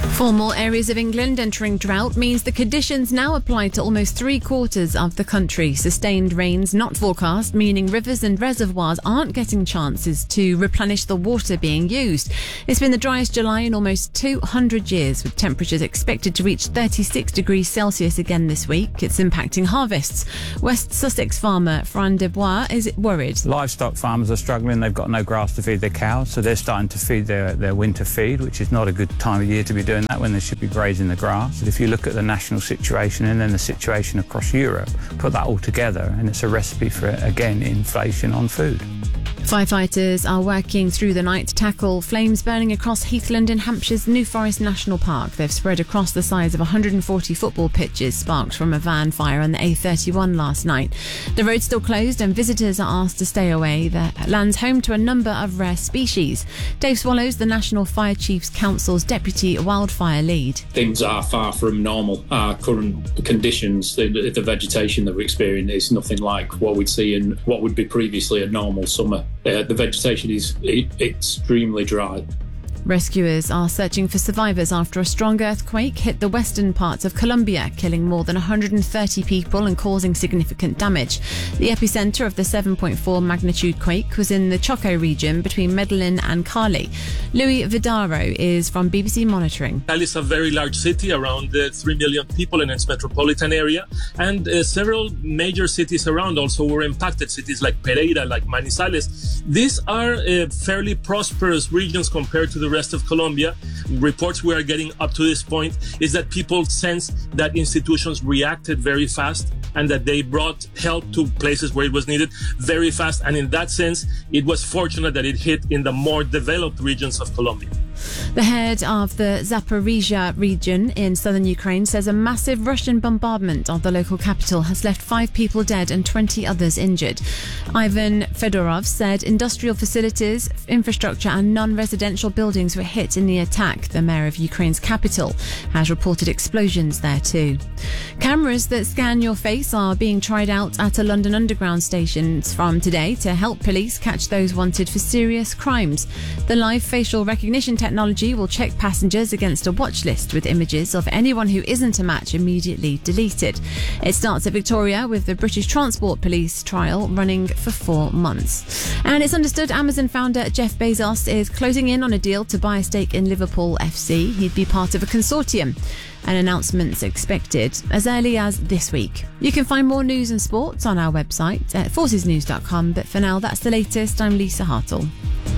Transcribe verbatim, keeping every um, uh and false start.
For more areas of England entering drought means the conditions now apply to almost three quarters of the country. Sustained rains not forecast, meaning rivers and reservoirs aren't getting chances to replenish the water being used. It's been the driest July in almost two hundred years, with temperatures expected to reach thirty-six degrees Celsius again this week. It's impacting harvests. West Sussex farmer Fran Debois is worried. Livestock farmers are struggling. They've got no grass to feed their cows, so they're starting to feed their, their winter feed, which is not a good time of year to be doing that when they should be grazing the grass. But if you look at the national situation and then the situation across Europe, put that all together and it's a recipe for, again, inflation on food. Firefighters are working through the night to tackle flames burning across Heathland in Hampshire's New Forest National Park. They've spread across the size of one hundred forty football pitches, sparked from a van fire on the A thirty-one last night. The road's still closed and visitors are asked to stay away. The land's home to a number of rare species. Dave Swallows, the National Fire Chiefs Council's Deputy Wildfire Lead. Things are far from normal. Our current conditions, the, the vegetation that we're experiencing is nothing like what we'd see in what would be previously a normal summer. Uh, the vegetation is e- extremely dry. Rescuers are searching for survivors after a strong earthquake hit the western parts of Colombia, killing more than one hundred thirty people and causing significant damage. The epicenter of the seven point four magnitude quake was in the Choco region between Medellin and Cali. Louis Vidaro is from B B C Monitoring. Cali is a very large city, around uh, three million people in its metropolitan area, and uh, several major cities around also were impacted, cities like Pereira, like Manizales. These are uh, fairly prosperous regions compared to the rest of Colombia. Reports we are getting up to this point is that people sense that institutions reacted very fast and that they brought help to places where it was needed very fast. And in that sense, it was fortunate that it hit in the more developed regions of Colombia. The head of the Zaporizhzhia region in southern Ukraine says a massive Russian bombardment of the local capital has left five people dead and twenty others injured. Ivan Fedorov said industrial facilities, infrastructure and non-residential buildings were hit in the attack. The mayor of Ukraine's capital has reported explosions there too. Cameras that scan your face are being tried out at a London Underground station from today to help police catch those wanted for serious crimes. The live facial recognition technology will check passengers against a watch list with images of anyone who isn't a match immediately deleted. It starts at Victoria, with the British Transport Police trial running for four months. And it's understood Amazon founder Jeff Bezos is closing in on a deal to buy a stake in Liverpool F C. He'd be part of a consortium. An announcement's expected as early as this week. You can find more news and sports on our website at forces news dot com, but for now, that's the latest. I'm Lisa Hartle.